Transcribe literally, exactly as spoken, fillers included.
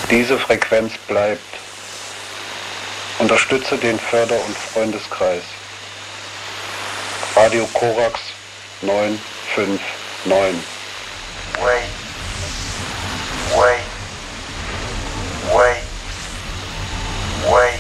Diese Frequenz bleibt. Unterstütze den Förder- und Freundeskreis. Radio Korax neun fünf neun. Wait. Wait. Wait. Wait.